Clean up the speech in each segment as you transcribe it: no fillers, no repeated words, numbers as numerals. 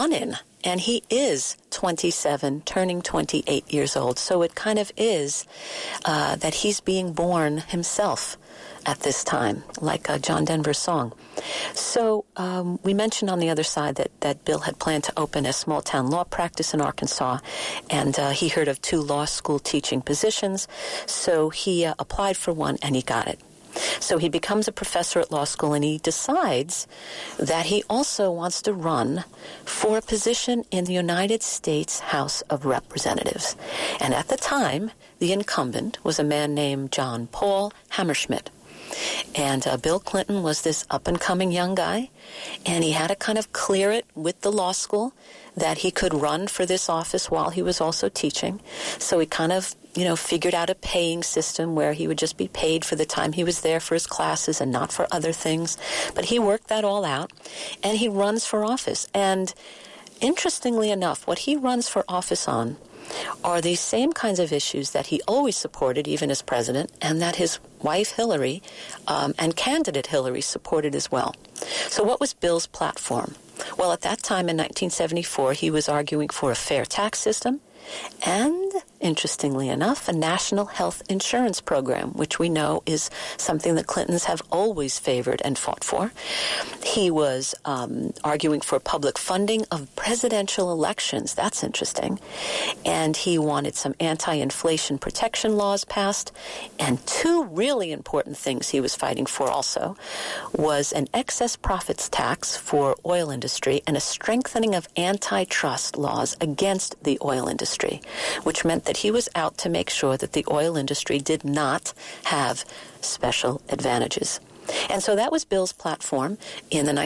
run-in. And he is 27, turning 28 years old. So it kind of is that he's being born himself at this time, like John Denver's song. So we mentioned on the other side that Bill had planned to open a small-town law practice in Arkansas, and he heard of 2 law school teaching positions, so he applied for one, and he got it. So he becomes a professor at law school, and he decides that he also wants to run for a position in the United States House of Representatives. And at the time, the incumbent was a man named John Paul Hammerschmidt. And Bill Clinton was this up-and-coming young guy, and he had to kind of clear it with the law school that he could run for this office while he was also teaching. So he kind of, figured out a paying system where he would just be paid for the time he was there for his classes and not for other things. But he worked that all out, and he runs for office. And interestingly enough, what he runs for office on are these same kinds of issues that he always supported, even as president, and that his wife Hillary and candidate Hillary supported as well. So what was Bill's platform? Well, at that time in 1974, he was arguing for a fair tax system and, interestingly enough, a national health insurance program, which we know is something that Clintons have always favored and fought for. He was arguing for public funding of presidential elections. That's interesting. And he wanted some anti-inflation protection laws passed. And 2 really important things he was fighting for also was an excess profits tax for oil industry and a strengthening of antitrust laws against the oil industry, which meant that he was out to make sure that the oil industry did not have special advantages. And so that was Bill's platform in the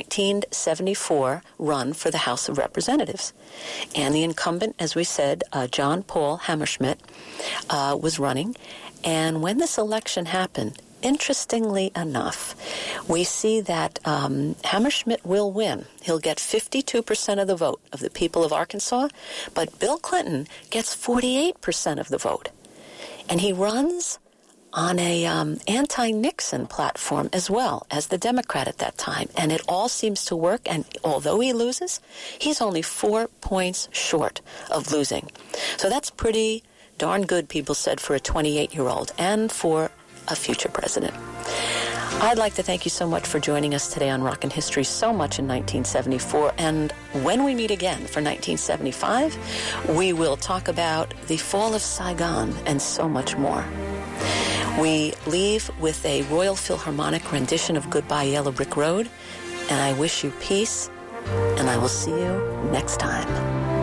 1974 run for the House of Representatives. And the incumbent, as we said, John Paul Hammerschmidt, was running. And when this election happened, interestingly enough, we see that Hammerschmidt will win. He'll get 52% of the vote of the people of Arkansas, but Bill Clinton gets 48% of the vote. And he runs on a anti-Nixon platform as well as the Democrat at that time. And it all seems to work, and although he loses, he's only 4 points short of losing. So that's pretty darn good, people said, for a 28-year-old and for a future president. I'd like to thank you so much for joining us today on Rockin' History So Much in 1974. And when we meet again for 1975, we will talk about the fall of Saigon and so much more. We leave with a Royal Philharmonic rendition of Goodbye Yellow Brick Road, and I wish you peace, and I will see you next time.